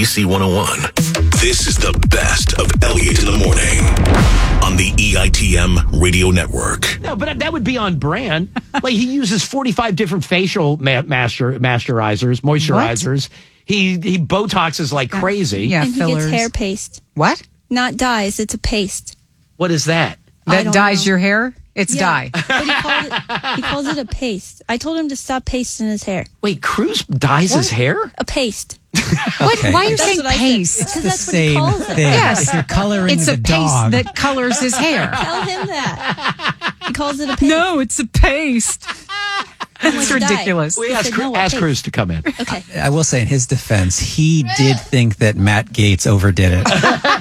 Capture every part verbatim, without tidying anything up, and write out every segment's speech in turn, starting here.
Z C one oh one. This is the best of Elliott in the Morning on the E I T M Radio Network. No, but that would be on brand. Like, he uses forty-five different facial ma- master masterizers, moisturizers. What? He he Botoxes like crazy. Yeah, and fillers. he gets hair paste. What? Not dyes, it's a paste. What is that? That dyes know. your hair? It's yeah, dye. But he, called it, he calls it a paste. I told him to stop pasting his hair. Wait, Cruz dyes what? his hair? A paste. What? Okay. Why are you That's saying what I paste? said. Because the that's what he same calls it. thing. Yes. If you're coloring It's the a paste dog. that colors his hair. Tell him that. He calls it a paste. No, it's a paste. I'm It's like, dye. ridiculous. We He asked said, Cru- no, a ask paste. Cruz to come in. Okay. I will say, in his defense, he did think that Matt Gaetz overdid it.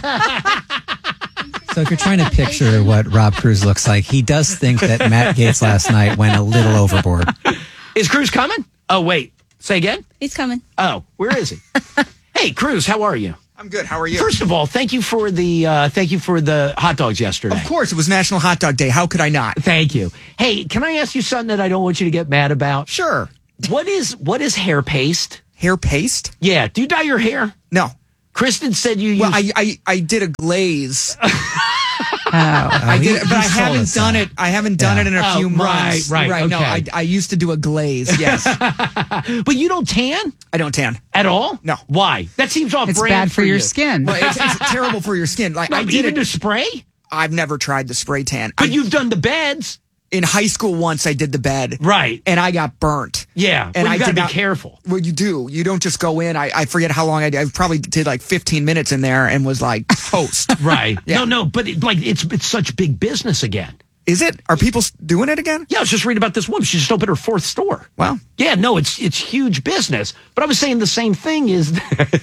So if you're trying to picture what Rob Cruz looks like, he does think that Matt Gaetz last night went a little overboard. Is Cruz coming? Oh, wait. Say again? He's coming. Oh, where is he? Hey, Cruz, how are you? I'm good. How are you? First of all, thank you for the uh, thank you for the hot dogs yesterday. Of course, it was National Hot Dog Day. How could I not? Thank you. Hey, can I ask you something that I don't want you to get mad about? Sure. What is what is hair paste? Hair paste? Yeah. Do you dye your hair? No. Kristen said you Well, use... I, I, I did a glaze. Oh. I he- did, but he I told haven't us done that. it. I haven't done Yeah. it in a Oh, few right, months. right, right. No, I, okay. I used to do a glaze. Yes. But you don't tan I don't tan. at all? No. Why? That seems off It's brand bad for your you. skin. Well, it's, it's terrible for your skin. Like No, I did even it. to spray? I've never tried the spray tan. But I, you've done the beds. in high school once I did the bed. Right. And I got burnt. Yeah. And well, you I got to did be not- careful. Well, you do. You don't just go in. I, I forget how long I did. I probably did like fifteen minutes in there and was like toast. Right. Yeah. No, no, but it, like it's it's such big business again. Is it? Are people s- doing it again? Yeah, I was just reading about this woman. She just opened her fourth store. Wow. Yeah, no, it's it's huge business. But I was saying the same thing is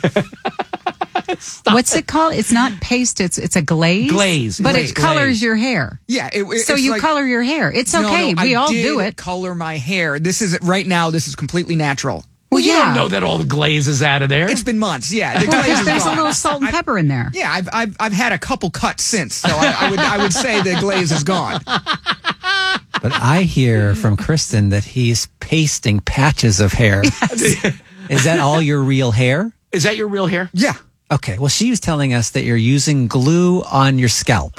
What's it called? It's not paste. It's it's a glaze. Glaze. But Glaze. it colors Glaze. your hair. Yeah. It, it- So it's you like- color your hair. It's No, okay. no, we I all did do it. Color my hair. This is right now. This is completely natural. Well, you yeah. don't know that all the glaze is out of there. It's been months. Yeah. The Well, glaze because is there's a gone. little salt and pepper in there. Yeah, I've, I've I've had a couple cuts since, so I, I would I would say the glaze is gone. But I hear from Kristen that he's pasting patches of hair. Is that all your real hair? Is that your real hair? Yeah. Okay, well, she was telling us that you're using glue on your scalp.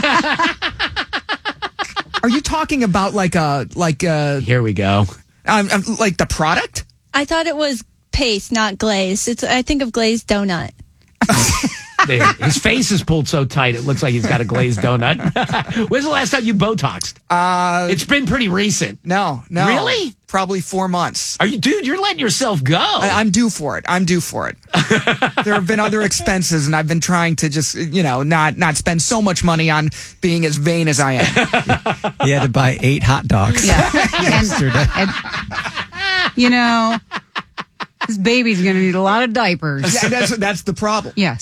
Are you talking about like a like a Here we go. um, um, like the product? I thought it was paste, not glaze. It's I think of glazed donut. There. His face is pulled so tight it looks like he's got a glazed donut. When's the last time you Botoxed? Uh, It's been pretty recent. no, no. Really? Probably four months. Are you, dude? You're letting yourself go. I, I'm due for it. I'm due for it. There have been other expenses, and I've been trying to just, you know, not not spend so much money on being as vain as I am. He had to buy eight hot dogs Yeah. yesterday. And, you know, this baby's going to need a lot of diapers. Yeah, that's that's the problem. Yes.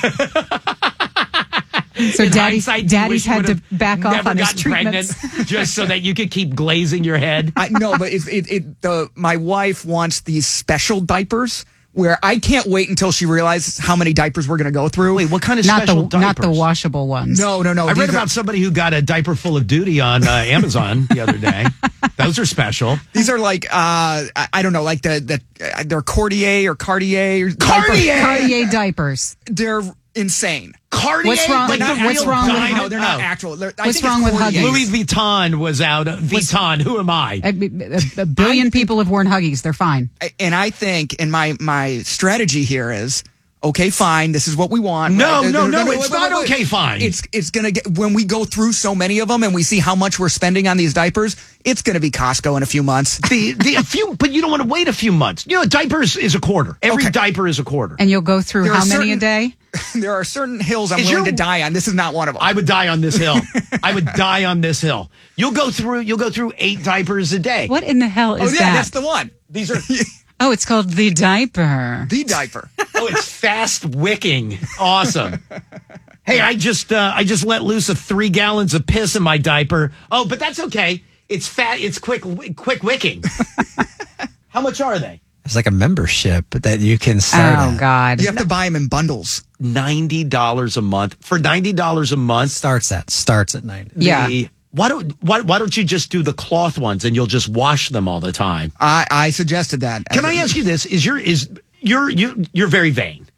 So In daddy, hindsight, you daddy's wish you had to would've back off never on his gotten treatments. pregnant just so that you could keep glazing your head. I no, but it's it, it the my wife wants these special diapers where I can't wait until she realizes how many diapers we're going to go through. Wait, what kind of Not the special diapers? not the washable ones. No, no, no. I read these are- about somebody who got a diaper full of duty on uh, Amazon the other day. Those are special. These are like uh, I, I don't know, like the the uh, they're Cartier or Cartier. Cartier! Cartier diapers. They're insane. Cartier? What's wrong- Like Not the what's real wrong with- dino- No, they're not Oh. actual. They're, I What's think it's wrong with Cartier. Huggies? Louis Vuitton was out. Vuitton, who am I? A, a- a billion people have worn Huggies. They're fine. And I think, and my my strategy here is, okay, fine, this is what we want. No, Right? no, no, wait, it's wait, not wait, wait. okay, fine. It's it's gonna get when we go through so many of them and we see how much we're spending on these diapers. It's gonna be Costco in a few months. The the a few, but you don't want to wait a few months. You know, diapers is a quarter. Every Okay. diaper is a quarter. And you'll go through There how are many a certain- day? There are certain hills I'm Is willing your- to die on. This is not one of them. I would die on this hill. I would die on this hill. You'll go through. You'll go through eight diapers a day. What in the hell oh is yeah, that? that's the one. These are. Oh, it's called the diaper. The diaper. Oh, it's fast wicking. Awesome. Hey, I just uh, I just let loose of three gallons of piss in my diaper. Oh, but that's okay. It's fat. It's quick quick wicking. How much are they? It's like a membership that you can start. Oh, at. God. You have to buy them in bundles. Ninety dollars a month. For ninety dollars a month. Starts at starts at night. Yeah. the- why don't why, why don't you just do the cloth ones and you'll just wash them all the time? I I suggested that. Can I ask you this? Is your is you're you you're very vain.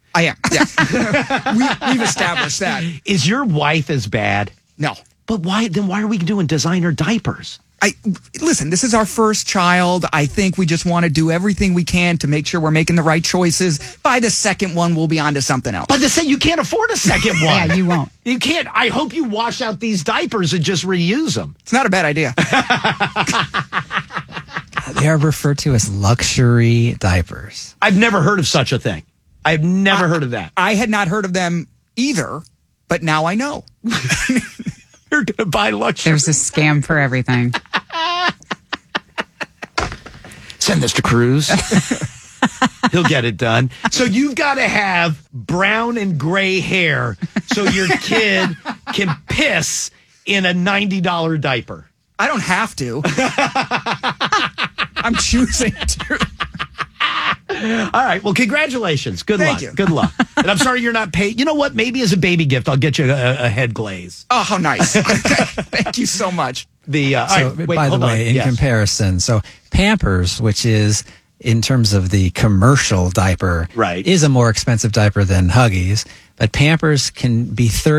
I am. Yeah. we, we've established that. Is your wife as bad? No. But why? Then why are we doing designer diapers? I listen, this is our first child. I think we just want to do everything we can to make sure we're making the right choices. By the second one, we'll be on to something else. But to say you can't afford a second one. Yeah, you won't. You can't. I hope you wash out these diapers and just reuse them. It's not a bad idea. They are referred to as luxury diapers. I've never heard of such a thing. I've never heard of that. I had not heard of them either, but now I know. You're going to buy luxury. There's a scam for everything. Send this to Cruz. He'll get it done. So you've got to have brown and gray hair so your kid can piss in a ninety dollars diaper. I don't have to. I'm choosing to. All right. Well, congratulations. Good Thank luck. you. Good luck. And I'm sorry you're not paid. You know what? Maybe as a baby gift, I'll get you a, a head glaze. Oh, how nice. Thank you so much. The uh, So, all right, wait, by the hold on. way, in Yes. comparison, so Pampers, which is in terms of the commercial diaper, Right. is a more expensive diaper than Huggies, but Pampers can be thirty